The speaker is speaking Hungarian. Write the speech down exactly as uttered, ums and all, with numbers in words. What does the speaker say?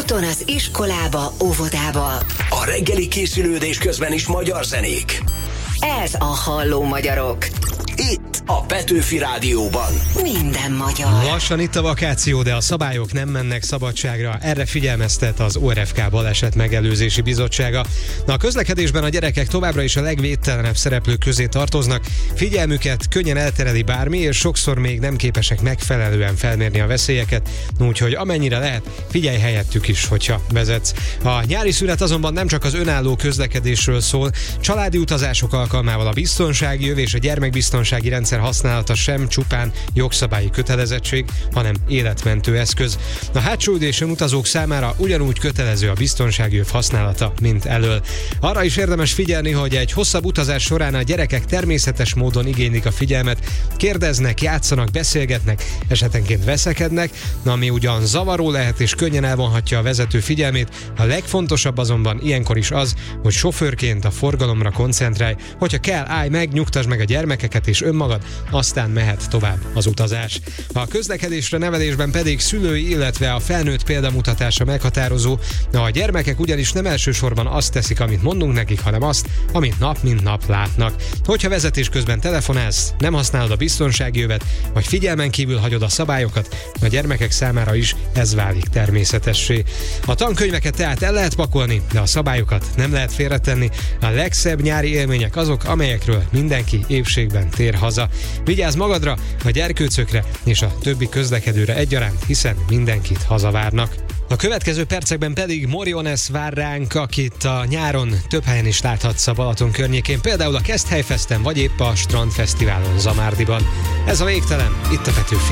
Úton az iskolába, óvodába. A reggeli készülődés közben is magyar zenék. Ez a Halló Magyarok. Itt a Petőfi Rádióban. Minden magyar. Lassan itt a vakáció, de a szabályok nem mennek szabadságra. Erre figyelmeztet az o er ef ká Baleset Megelőzési Bizottsága. Na, a közlekedésben a gyerekek továbbra is a legvédtelenebb szereplők közé tartoznak. Figyelmüket könnyen eltereli bármi, és sokszor még nem képesek megfelelően felmérni a veszélyeket. Úgyhogy amennyire lehet, figyelj helyettük is, hogyha vezetsz. A nyári szünet azonban nem csak az önálló közlekedésről szól. Családi utazások alkalmával a biztonsági öv és a gyermekbiztonsági rendszer használata sem csupán jogszabályi kötelezettség, hanem életmentő eszköz. A hátsó ülésen utazók számára ugyanúgy kötelező a biztonsági öv használata, mint elől. Arra is érdemes figyelni, hogy egy hosszabb utazás során a gyerekek természetes módon igénylik a figyelmet, kérdeznek, játszanak, beszélgetnek, esetenként veszekednek, ami ugyan zavaró lehet és könnyen elvonhatja a vezető figyelmét. A legfontosabb azonban ilyenkor is az, hogy sofőrként a forgalomra koncentrálj, hogyha kell, állj meg, nyugtasd meg a gyermekeket és önmagad, aztán mehet tovább az utazás. A közlekedésre nevelésben pedig szülői, illetve a felnőtt példamutatása meghatározó. A gyermekek ugyanis nem elsősorban azt teszik, amit mondunk nekik, hanem azt, amit nap mint nap látnak. Hogyha vezetés közben telefonálsz, nem használod a biztonsági övet, vagy figyelmen kívül hagyod a szabályokat, a gyermekek számára is ez válik természetessé. A tankönyveket tehát el lehet pakolni, de a szabályokat nem lehet félretenni. A legszebb nyári élmények azok, amelyekről mindenki épségben tér haza. Vigyázz magadra, a gyerkőcökre és a többi közlekedőre egyaránt, hiszen mindenkit hazavárnak. A következő percekben pedig Moriones vár ránk, akit a nyáron több helyen is láthatsz a Balaton környékén, például a Keszthely Festen, vagy épp a Strandfesztiválon Zamárdiban. Ez a Végtelen, itt a Petőfi.